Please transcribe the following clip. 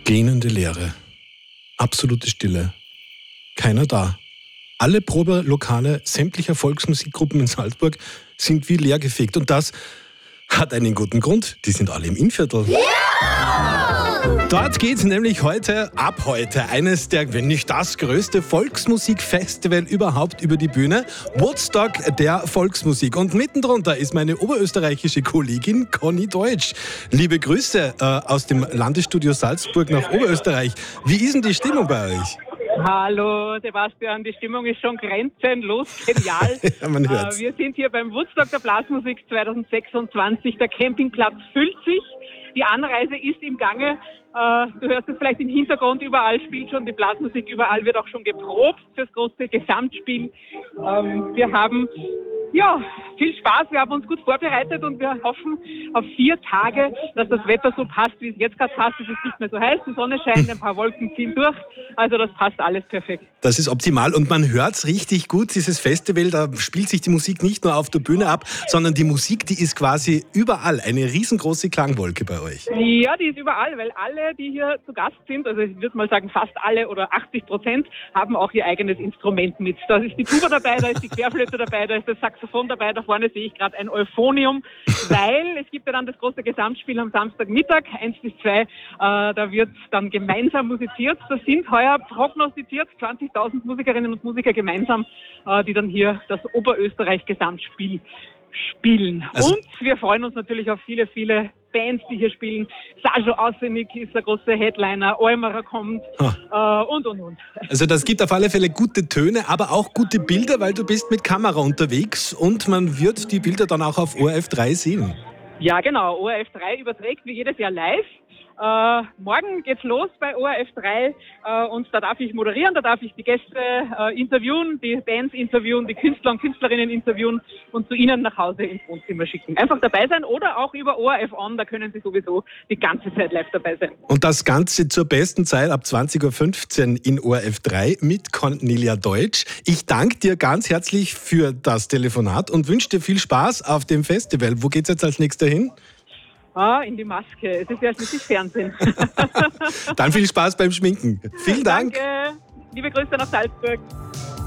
Gähnende Leere. Absolute Stille. Keiner da. Alle Probelokale sämtlicher Volksmusikgruppen in Salzburg sind wie leergefegt. Und das hat einen guten Grund. Die sind alle im Innviertel. Dort geht nämlich ab heute, eines der, wenn nicht das größte Volksmusikfestival überhaupt über die Bühne. Woodstock der Volksmusik. Und mittendrin drunter ist meine oberösterreichische Kollegin Conny Deutsch. Liebe Grüße aus dem Landesstudio Salzburg nach Oberösterreich. Wie ist denn die Stimmung bei euch? Hallo Sebastian, die Stimmung ist schon grenzenlos genial. Ja, man hört's. Wir sind hier beim Woodstock der Blasmusik 2026. Der Campingplatz füllt sich. Die Anreise ist im Gange. Du hörst es vielleicht im Hintergrund, überall spielt schon die Blasmusik, überall wird auch schon geprobt fürs große Gesamtspiel. Wir haben viel Spaß, wir haben uns gut vorbereitet und wir hoffen auf 4 Tage, dass das Wetter so passt, wie es jetzt gerade passt. Es ist nicht mehr so heiß, die Sonne scheint, ein paar Wolken ziehen durch. Also das passt alles perfekt. Das ist optimal und man hört's richtig gut, dieses Festival, da spielt sich die Musik nicht nur auf der Bühne ab, sondern die Musik, die ist quasi überall, eine riesengroße Klangwolke bei euch. Ja, die ist überall, weil alle, die hier zu Gast sind, also ich würde mal sagen fast alle oder 80%, haben auch ihr eigenes Instrument mit. Da ist die Tuba dabei, da ist die Querflöte dabei, da ist das Saxophon dabei, da vorne sehe ich gerade ein Euphonium, weil es gibt ja dann das große Gesamtspiel am Samstagmittag, 1-2, da wird dann gemeinsam musiziert. Das sind heuer prognostiziert 20.000 Musikerinnen und Musiker gemeinsam, die dann hier das Oberösterreich-Gesamtspiel spielen. Also, und wir freuen uns natürlich auf viele, viele Bands, die hier spielen. Sajo Ausenik ist der große Headliner, Eumerer kommt und. Also das gibt auf alle Fälle gute Töne, aber auch gute Bilder, weil du bist mit Kamera unterwegs und man wird die Bilder dann auch auf ORF3 sehen. Ja genau, ORF3 überträgt wie jedes Jahr live. Morgen geht's los bei ORF3 und da darf ich moderieren, da darf ich die Gäste interviewen, die Bands interviewen, die Künstler und Künstlerinnen interviewen und zu ihnen nach Hause ins Wohnzimmer schicken. Einfach dabei sein oder auch über ORF On, da können Sie sowieso die ganze Zeit live dabei sein. Und das Ganze zur besten Zeit ab 20.15 Uhr in ORF3 mit Cornelia Deutsch. Ich danke dir ganz herzlich für das Telefonat und wünsche dir viel Spaß auf dem Festival. Wo geht's jetzt als nächster hin? In die Maske. Es ist ja schließlich Fernsehen. Dann viel Spaß beim Schminken. Vielen Dank. Danke. Liebe Grüße nach Salzburg.